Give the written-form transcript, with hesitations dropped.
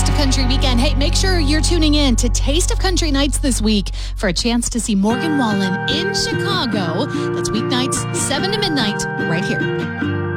Taste of Country weekend. Hey, make sure you're tuning in to Taste of Country Nights this week for a chance to see Morgan Wallen in Chicago. That's weeknights, 7 to midnight, right here.